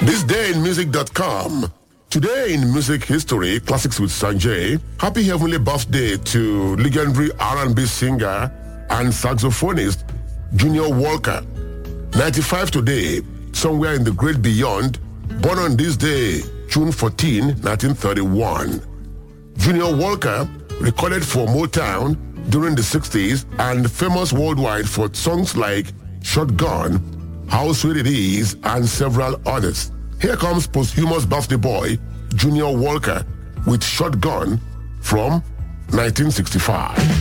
thisdayinmusic.com. Today in music history, classics with Sanjay. Happy heavenly birthday to legendary R&B singer and saxophonist Junior Walker. 95 today, somewhere in the great beyond, born on this day, June 14, 1931. Junior Walker recorded for Motown during the 60s and famous worldwide for songs like Shotgun, How Sweet It Is, and several others. Here comes posthumous birthday boy Junior Walker with Shotgun from 1965.